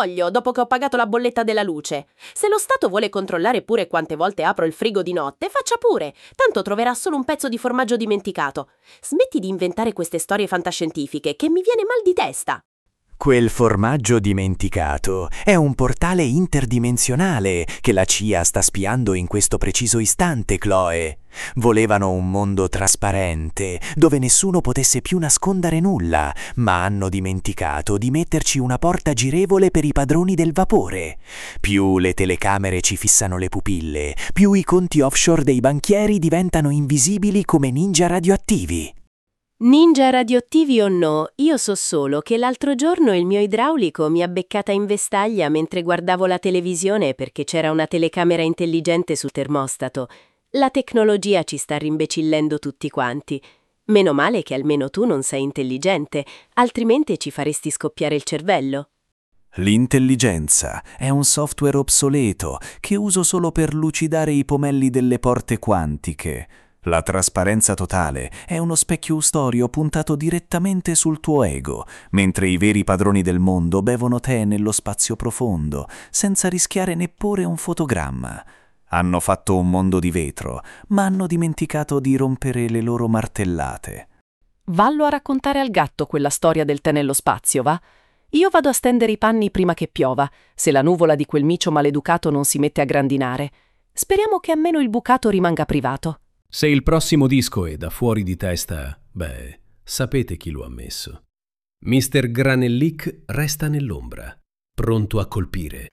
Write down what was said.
voglio dopo che ho pagato la bolletta della luce? Se lo Stato vuole controllare pure quante volte apro il frigo di notte, faccia pure, tanto troverà solo un pezzo di formaggio dimenticato. Smetti di inventare queste storie fantascientifiche che mi viene mal di testa. Quel formaggio dimenticato è un portale interdimensionale che la CIA sta spiando in questo preciso istante, Chloe. Volevano un mondo trasparente, dove nessuno potesse più nascondere nulla, ma hanno dimenticato di metterci una porta girevole per i padroni del vapore. Più le telecamere ci fissano le pupille, più i conti offshore dei banchieri diventano invisibili come ninja radioattivi. Ninja radioattivi o no, io so solo che l'altro giorno il mio idraulico mi ha beccata in vestaglia mentre guardavo la televisione perché c'era una telecamera intelligente sul termostato. La tecnologia ci sta rimbecillendo tutti quanti. Meno male che almeno tu non sei intelligente, altrimenti ci faresti scoppiare il cervello. L'intelligenza è un software obsoleto che uso solo per lucidare i pomelli delle porte quantiche. La trasparenza totale è uno specchio ustorio puntato direttamente sul tuo ego, mentre i veri padroni del mondo bevono tè nello spazio profondo, senza rischiare neppure un fotogramma. Hanno fatto un mondo di vetro, ma hanno dimenticato di rompere le loro martellate. Vallo a raccontare al gatto quella storia del tè nello spazio, va? Io vado a stendere i panni prima che piova, se la nuvola di quel micio maleducato non si mette a grandinare. Speriamo che almeno il bucato rimanga privato. Se il prossimo disco è da fuori di testa, sapete chi lo ha messo. Mr. Granellic resta nell'ombra, pronto a colpire.